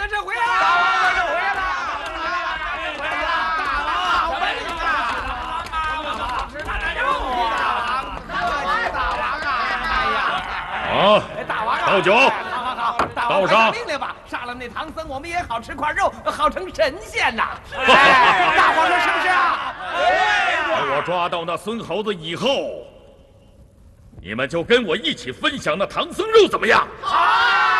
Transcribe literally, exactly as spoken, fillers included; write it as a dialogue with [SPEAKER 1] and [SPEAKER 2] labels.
[SPEAKER 1] 万圣回来！大王万圣回来！回来！大王回来！好吃的肉啊！大王啊！哎呀！
[SPEAKER 2] 啊！
[SPEAKER 1] 大王啊！
[SPEAKER 2] 倒酒！
[SPEAKER 1] 好好好，大王
[SPEAKER 2] 倒上！
[SPEAKER 1] 命令吧！杀了那唐僧，我们也好吃块肉，好成神仙呐！哎，大皇上是不是啊？
[SPEAKER 2] 等我抓到那孙猴子以后，你们就跟我一起分享那唐僧肉，怎么样？
[SPEAKER 1] 好。